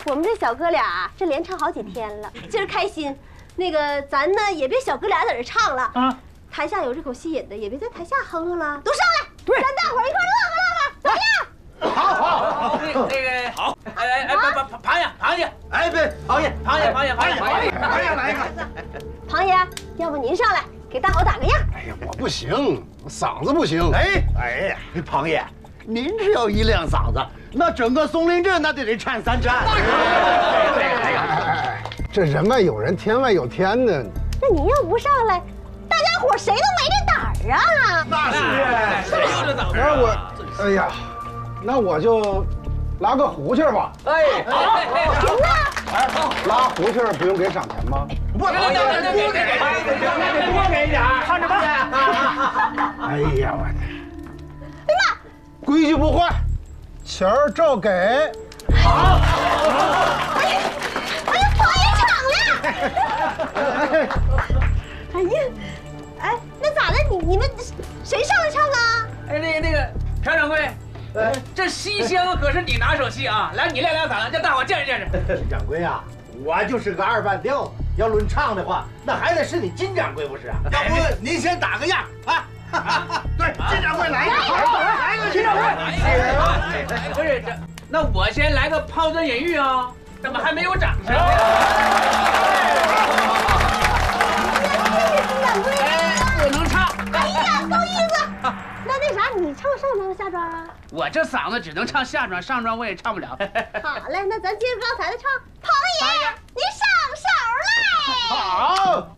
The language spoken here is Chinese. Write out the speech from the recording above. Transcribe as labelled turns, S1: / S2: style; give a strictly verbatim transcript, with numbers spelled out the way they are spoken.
S1: 我们这小哥俩这连唱好几天了，今儿开心。那个咱呢也别小哥俩在这唱了啊，台下有这口戏瘾的也别在台下哼哼了，都上来，对，咱大伙儿一块乐呵乐呵，怎么样？
S2: 好，好，好，那个，那个，好，哎哎哎，螃螃螃蟹，螃蟹，哎，对，螃蟹，螃蟹，螃蟹，螃蟹，螃蟹，螃蟹来一个。
S1: 螃蟹，要不您上来给大伙打个样？
S3: 哎呀，我不行，嗓子不行。哎哎呀，螃蟹，您只有一亮嗓子，那整个松林镇那得得颤三颤。哎呀，这人外有人，天外有天呢。
S1: 那你要不上来，大家伙谁都没这胆儿啊！
S3: 那是，
S2: 谁有这胆儿？
S3: 那我，哎呀，那我就拉个胡琴吧。哎，
S1: 行啊。
S3: 哎，拉胡琴不用给赏钱吗？
S2: 不，多给点，多给点，多给点，看着办。
S3: 哎呀，我的，哎呀，规矩不坏，钱儿照给。
S1: 好。哎呀，哎呀，螃蟹抢了！哎呀，哎，那咋的？你你们谁上来唱啊？
S2: 哎，那个那个，朴掌柜。哎，这西厢可是你拿手戏啊！来，你练两嗓子，让大伙见识见识。
S4: 金掌柜啊，我就是个二半调子，要论唱的话，那还得是你金掌柜不是啊？要不您先打个样啊？对，金掌柜来一个，来一个金掌柜。
S2: 哎，不是这，那我先来个抛砖引玉啊，怎么还没有掌声？哎，我能唱。
S1: 哎呀，够意思。那那啥，你唱上庄下庄啊？
S2: 我这嗓子只能唱下庄，上庄我也唱不了。
S1: 好嘞，那咱接着刚才的唱，螃蟹，你上手来。
S3: 好。